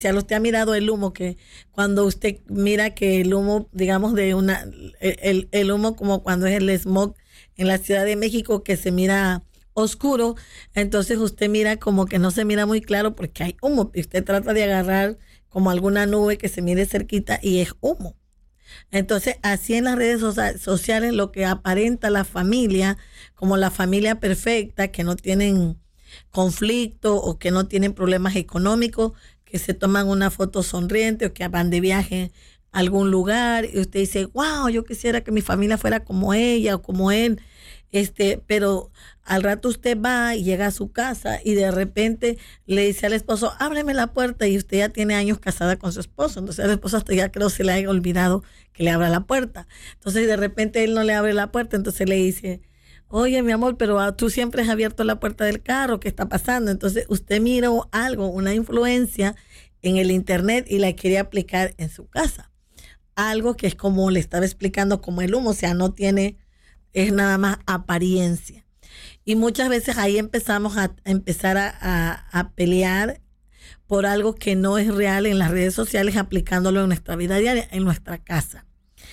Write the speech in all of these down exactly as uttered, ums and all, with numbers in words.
Usted ha mirado el humo, que cuando usted mira que el humo, digamos, de una, el, el humo como cuando es el smog en la Ciudad de México, que se mira oscuro, entonces usted mira como que no se mira muy claro porque hay humo, y usted trata de agarrar como alguna nube que se mire cerquita y es humo. Entonces, así en las redes sociales, lo que aparenta la familia, como la familia perfecta, que no tienen conflicto o que no tienen problemas económicos, que se toman una foto sonriente o que van de viaje a algún lugar y usted dice, wow, yo quisiera que mi familia fuera como ella o como él, este, pero al rato usted va y llega a su casa y de repente le dice al esposo, ábreme la puerta, y usted ya tiene años casada con su esposo, entonces al esposo hasta ya creo se le haya olvidado que le abra la puerta, entonces de repente él no le abre la puerta, entonces le dice, oye, mi amor, pero tú siempre has abierto la puerta del carro, ¿qué está pasando? Entonces usted mira algo, una influencia en el internet y la quiere aplicar en su casa. Algo que es como le estaba explicando, como el humo, o sea, no tiene, es nada más apariencia. Y muchas veces ahí empezamos a, a empezar a, a, a pelear por algo que no es real en las redes sociales, aplicándolo en nuestra vida diaria, en nuestra casa.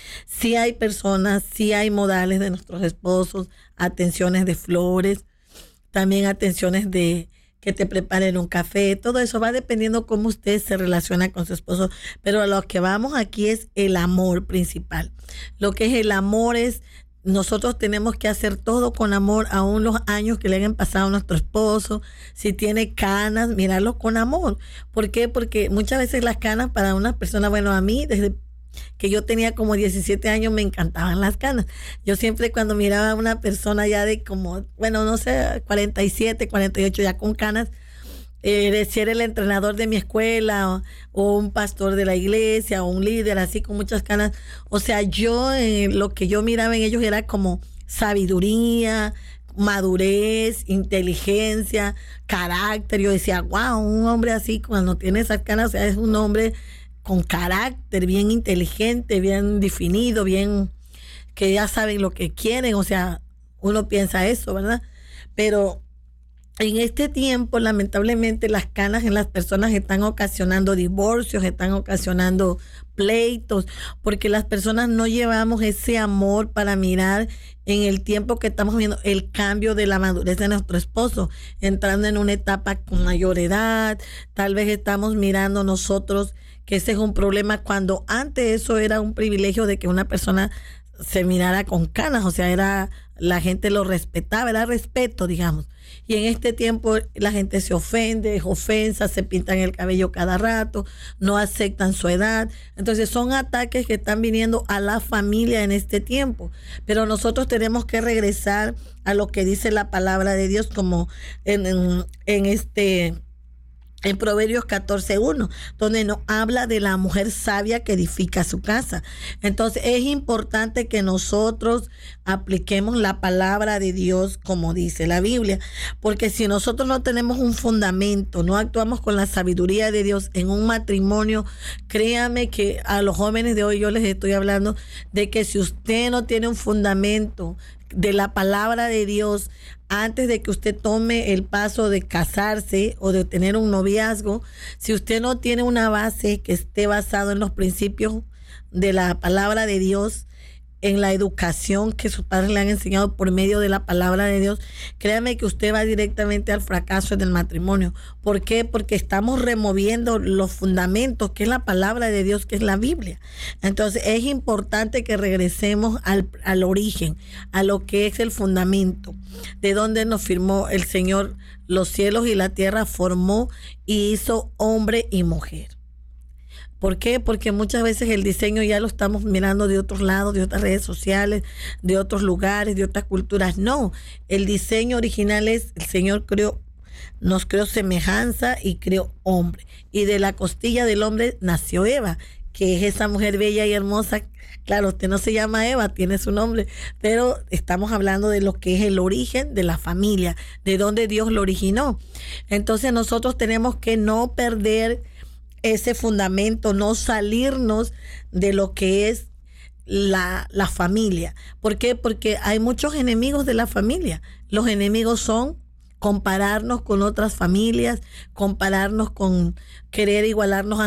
Sí hay personas, sí hay modales de nuestros esposos, atenciones de flores, también atenciones de que te preparen un café, todo eso va dependiendo cómo usted se relaciona con su esposo, pero a lo que vamos aquí es el amor principal. Lo que es el amor es, nosotros tenemos que hacer todo con amor, aún los años que le hayan pasado a nuestro esposo. Si tiene canas, mirarlo con amor. ¿Por qué? Porque muchas veces las canas para una persona, bueno, a mí desde que yo tenía como diecisiete años me encantaban las canas. Yo siempre cuando miraba a una persona ya de como, bueno, no sé, cuarenta y siete, cuarenta y ocho ya con canas, eh, si era el entrenador de mi escuela o, o un pastor de la iglesia o un líder así con muchas canas, o sea, yo eh, lo que yo miraba en ellos era como sabiduría, madurez, inteligencia, carácter. Yo decía, wow, un hombre así cuando tiene esas canas, o sea, es un hombre con carácter, bien inteligente, bien definido, bien, que ya saben lo que quieren, o sea, uno piensa eso, ¿verdad? Pero en este tiempo, lamentablemente, las canas en las personas están ocasionando divorcios, están ocasionando pleitos, porque las personas no llevamos ese amor para mirar en el tiempo que estamos viendo el cambio de la madurez de nuestro esposo, entrando en una etapa con mayor edad. Tal vez estamos mirando nosotros que ese es un problema, cuando antes eso era un privilegio de que una persona se mirara con canas, o sea, era, la gente lo respetaba, era respeto, digamos. Y en este tiempo la gente se ofende, es ofensa, se pintan el cabello cada rato, no aceptan su edad. Entonces son ataques que están viniendo a la familia en este tiempo. Pero nosotros tenemos que regresar a lo que dice la palabra de Dios, como en, en, en este... en Proverbios catorce uno, donde nos habla de la mujer sabia que edifica su casa. Entonces es importante que nosotros apliquemos la palabra de Dios como dice la Biblia, porque si nosotros no tenemos un fundamento, no actuamos con la sabiduría de Dios en un matrimonio, créame que a los jóvenes de hoy yo les estoy hablando de que si usted no tiene un fundamento de la palabra de Dios, antes de que usted tome el paso de casarse o de tener un noviazgo, si usted no tiene una base que esté basado en los principios de la palabra de Dios, en la educación que sus padres le han enseñado por medio de la palabra de Dios, créame que usted va directamente al fracaso en el matrimonio. ¿Por qué? Porque estamos removiendo los fundamentos, que es la palabra de Dios, que es la Biblia. Entonces es importante que regresemos al, al origen, a lo que es el fundamento, de donde nos firmó el Señor los cielos y la tierra, formó y hizo hombre y mujer. ¿Por qué? Porque muchas veces el diseño ya lo estamos mirando de otros lados, de otras redes sociales, de otros lugares, de otras culturas. No, el diseño original es, el Señor creó, nos creó semejanza y creó hombre. Y de la costilla del hombre nació Eva, que es esa mujer bella y hermosa. Claro, usted no se llama Eva, tiene su nombre, pero estamos hablando de lo que es el origen de la familia, de donde Dios lo originó. Entonces nosotros tenemos que no perder ese fundamento, no salirnos de lo que es la, la familia. ¿Por qué? Porque hay muchos enemigos de la familia. Los enemigos son compararnos con otras familias, compararnos con querer igualarnos